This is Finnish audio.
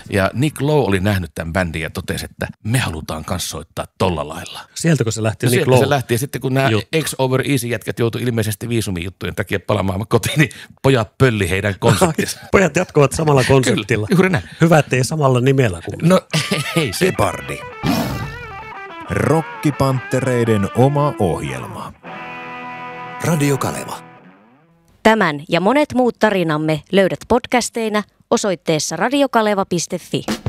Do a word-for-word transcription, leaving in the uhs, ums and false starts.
Ja Nick Lowe oli nähnyt tämän bändin ja totesi, että me halutaan kans soittaa tolla lailla. Sieltäkö se lähti no Nick Lowe? se lähti ja sitten kun nämä X Over Easy jätkät joutui ilmeisesti viisumijuttujen takia palaamaan kotiin, niin pojat pölli heidän konseptinsa. Pojat jatkuvat samalla konseptilla. Kyllä, juuri näin. Hyvä, ettei samalla nimellä kuin. No ei se. Jeopardy. Rokkipanttereiden oma ohjelma. Radio Kaleva. Tämän ja monet muut tarinamme löydät podcasteina osoitteessa radiokaleva piste fi.